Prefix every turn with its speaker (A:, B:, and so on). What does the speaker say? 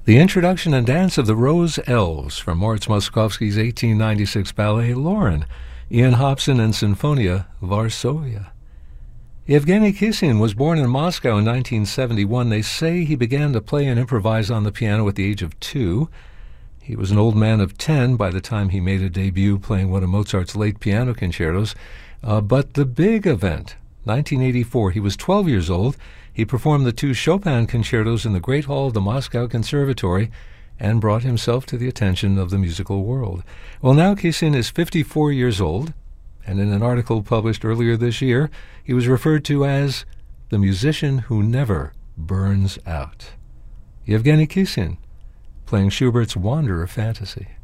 A: The introduction and dance of the Rose Elves from Moritz Moszkowski's 1896 ballet Lauren, Ian Hobson and Sinfonia Varsovia. Yevgeny Kissin was born in Moscow in 1971. They say he began to play and improvise on the piano at the age of 2. He was an old man of 10 by the time he made a debut playing one of Mozart's late piano concertos. But the big event, 1984, he was 12 years old. He performed the 2 Chopin concertos in the Great Hall of the Moscow Conservatory and brought himself to the attention of the musical world. Well, now Kissin is 54 years old, and in an article published earlier this year, he was referred to as the musician who never burns out. Yevgeny Kissin, playing Schubert's Wanderer Fantasy.